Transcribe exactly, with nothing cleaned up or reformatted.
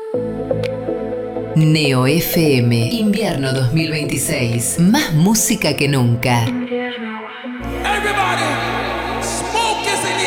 Neo F M, invierno dos mil veintiséis. Más música que nunca. Everybody, smoke is in